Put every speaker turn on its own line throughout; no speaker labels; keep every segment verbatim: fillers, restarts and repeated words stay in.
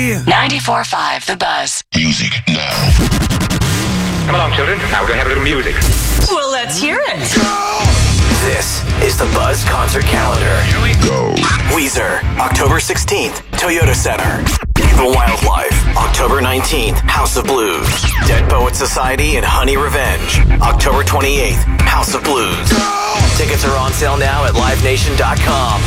ninety-four point five The Buzz.
Music now.
Come along, children. Now we're going to have a little music.
Well, let's hear it.
This is the Buzz Concert Calendar.
Here we go.
Weezer, October sixteenth, Toyota Center. The Wildlife, October nineteenth, House of Blues. Dead Poet Society and Honey Revenge, October twenty-eighth, House of Blues. Tickets are on sale now at live nation dot com.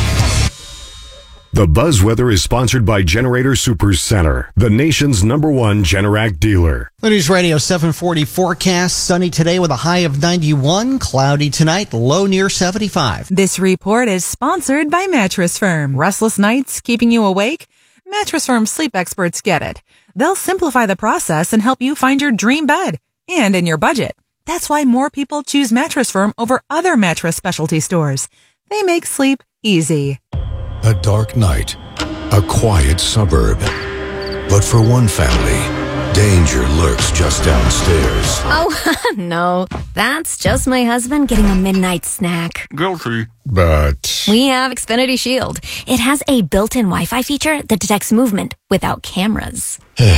The Buzz Weather is sponsored by Generator Super Center, the nation's number one Generac dealer.
The News Radio seven forty forecast, sunny today with a high of ninety-one, cloudy tonight, low near seventy-five.
This report is sponsored by Mattress Firm. Restless nights keeping you awake? Mattress Firm sleep experts get it. They'll simplify the process and help you find your dream bed and in your budget. That's why more people choose Mattress Firm over other mattress specialty stores. They make sleep easy.
A dark night, a quiet suburb. But for one family, danger lurks just downstairs.
Oh, no. That's just my husband getting a midnight snack.
Guilty.
But
We have Xfinity Shield. It has a built-in Wi-Fi feature that detects movement without cameras.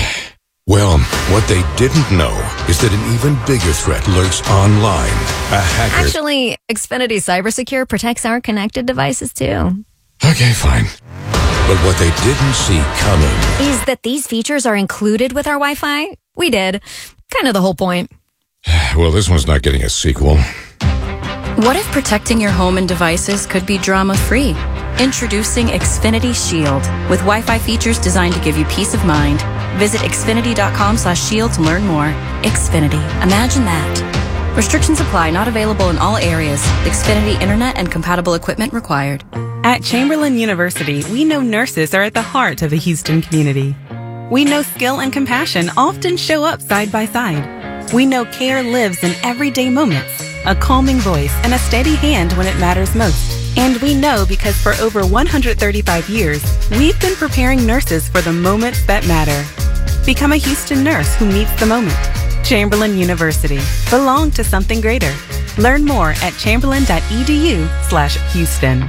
well, what they didn't know is that an even bigger threat lurks online. A hacker.
Actually, Xfinity Cybersecure protects our connected devices, too.
Okay, fine. But what they didn't see coming
Is that these features are included with our Wi-Fi? We did. Kind of the whole point.
Well, this one's not getting a sequel.
What if protecting your home and devices could be drama-free? Introducing Xfinity Shield with Wi-Fi features designed to give you peace of mind. Visit xfinity.com slash shield to learn more. Xfinity. Imagine that. Restrictions apply. Not available in all areas. Xfinity Internet and compatible equipment required.
At Chamberlain University, we know nurses are at the heart of the Houston community. We know skill and compassion often show up side by side. We know care lives in everyday moments, a calming voice and a steady hand when it matters most. And we know because for over one hundred thirty-five years, we've been preparing nurses for the moments that matter. Become a Houston nurse who meets the moment. Chamberlain University. Belong to something greater. Learn more at chamberlain.edu slash Houston.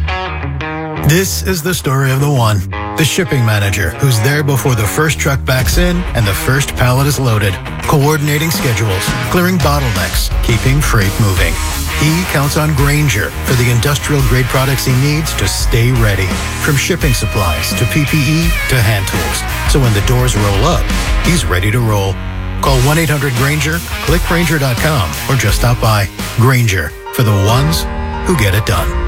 This is the story of the one, the shipping manager, who's there before the first truck backs in and the first pallet is loaded, coordinating schedules, clearing bottlenecks, keeping freight moving. He counts on Grainger for the industrial-grade products he needs to stay ready, from shipping supplies to P P E to hand tools. So when the doors roll up, he's ready to roll. Call one eight hundred Grainger, click Grainger dot com, or just stop by. Grainger, for the ones who get it done.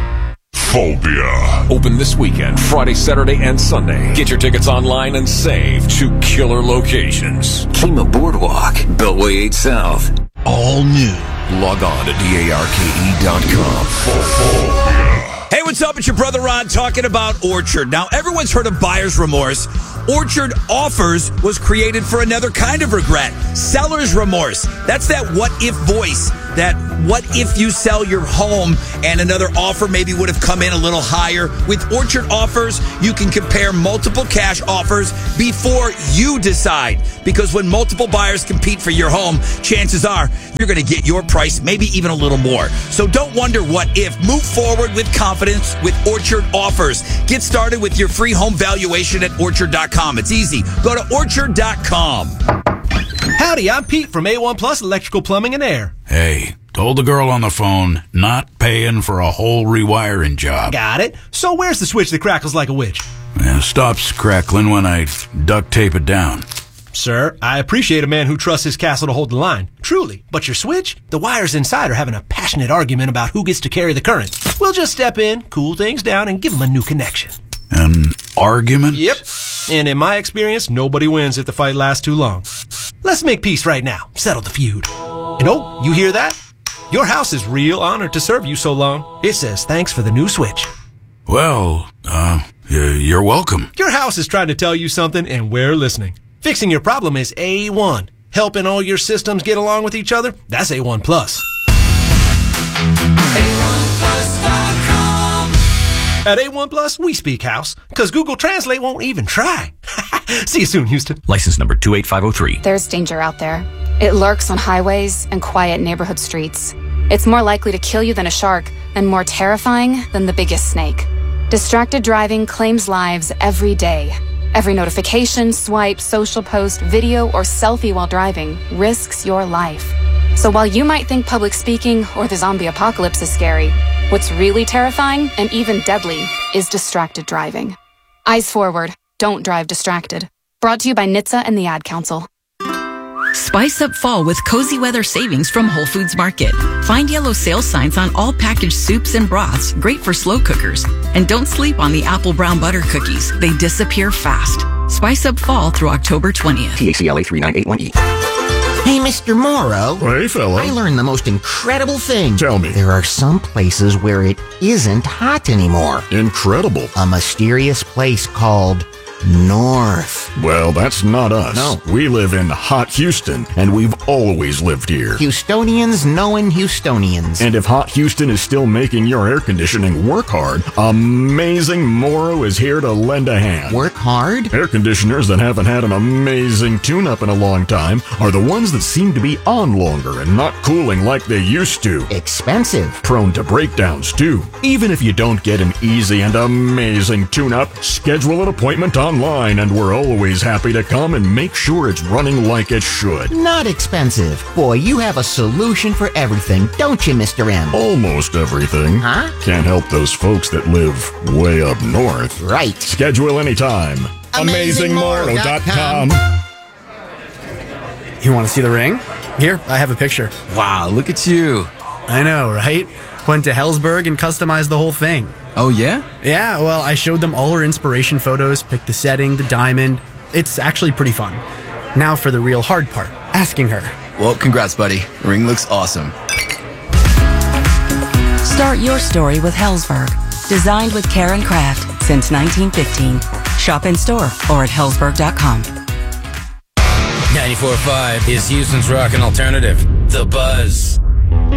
Phobia. Open this weekend, Friday, Saturday, and Sunday. Get your tickets online and save two killer locations.
Kima Boardwalk, Beltway eight South.
All new. Log on to D A R K E dot com. Phobia.
Hey, what's up? It's your brother Ron talking about Orchard. Now, everyone's heard of buyer's remorse. Orchard Offers was created for another kind of regret. Seller's remorse. That's that what if voice. That what if you sell your home and another offer maybe would have come in a little higher. With Orchard Offers, you can compare multiple cash offers before you decide. Because when multiple buyers compete for your home, chances are you're going to get your price, maybe even a little more. So don't wonder what if. Move forward with confidence with Orchard Offers. Get started with your free home valuation at orchard dot com. It's easy. Go to orchard dot com.
Howdy, I'm Pete from A one Plus Electrical Plumbing and Air.
Hey, told the girl on the phone, not paying for a whole rewiring job.
Got it. So where's the switch that crackles like a witch?
It stops crackling when I duct tape it down.
Sir, I appreciate a man who trusts his castle to hold the line. Truly. But your switch? The wires inside are having a passionate argument about who gets to carry the current. We'll just step in, cool things down, and give them a new connection.
An argument?
Yep. And in my experience, nobody wins if the fight lasts too long. Let's make peace right now. Settle the feud. And oh, you hear that? Your house is real honored to serve you so long. It says thanks for the new switch.
Well, uh, you're welcome.
Your house is trying to tell you something, and we're listening. Fixing your problem is A one. Helping all your systems get along with each other? That's A one Plus. A one plus dot com. At A one Plus, we speak house, because Google Translate won't even try. See you soon, Houston.
License number two eight five oh three.
There's danger out there. It lurks on highways and quiet neighborhood streets. It's more likely to kill you than a shark, and more terrifying than the biggest snake. Distracted driving claims lives every day. Every notification, swipe, social post, video, or selfie while driving risks your life. So while you might think public speaking or the zombie apocalypse is scary, what's really terrifying and even deadly is distracted driving. Eyes forward. Don't drive distracted. Brought to you by N H T S A and the Ad Council.
Spice up fall with cozy weather savings from Whole Foods Market. Find yellow sales signs on all packaged soups and broths, great for slow cookers. And don't sleep on the apple brown butter cookies. They disappear fast. Spice up fall through October twentieth.
T A C L A three nine eight one E.
Hey, Mister Morrow.
Hey, fella.
I learned the most incredible thing.
Tell me.
There are some places where it isn't hot anymore.
Incredible.
A mysterious place called North.
Well, that's not us.
No.
We live in hot Houston, and we've always lived here.
Houstonians knowing Houstonians.
And if hot Houston is still making your air conditioning work hard, Amazing Morrow is here to lend a hand.
Work hard?
Air conditioners that haven't had an amazing tune-up in a long time are the ones that seem to be on longer and not cooling like they used to.
Expensive.
Prone to breakdowns, too. Even if you don't get an easy and amazing tune-up, schedule an appointment online, and we're always happy to come and make sure it's running like it should.
Not expensive. Boy, you have a solution for everything, don't you, Mister M?
Almost everything.
Huh?
Can't help those folks that live way up north.
Right.
Schedule anytime. amazing morrow dot com.
You want to see the ring? Here, I have a picture.
Wow, look at you.
I know, right? Went to Hellsberg and customized the whole thing.
Oh, yeah?
Yeah, well, I showed them all her inspiration photos, picked the setting, the diamond. It's actually pretty fun. Now for the real hard part, asking her.
Well, congrats, buddy. Ring looks awesome.
Start your story with Hellsberg. Designed with care and craft since nineteen fifteen. Shop in store or at hellsberg dot com.
ninety-four point five is Houston's rockin' alternative. The Buzz.